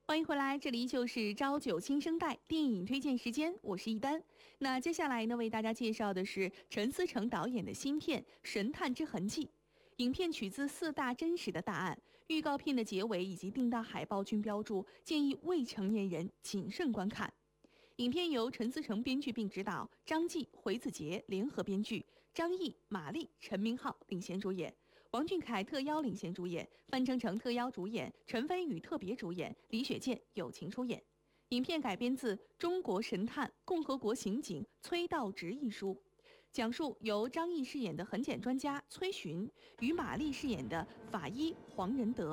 欢迎回来，这里依旧是朝九新生代电影推荐时间，我是一丹。那接下来呢，为大家介绍的是陈思诚导演的新片《神探之痕迹》。影片取自4大真实的大案，预告片的结尾以及定档海报均标注建议未成年人谨慎观看。影片由陈思诚编剧并执导，张继、回子杰联合编剧，张译、马丽、陈明昊领衔主演，王俊凯特邀领衔主演，范丞丞特邀主演，陈飞宇特别主演，李雪健友情出演。影片改编自《中国神探共和国刑警崔道直》一书，讲述由张译饰演的痕检专家崔寻与马丽饰演的法医黄仁德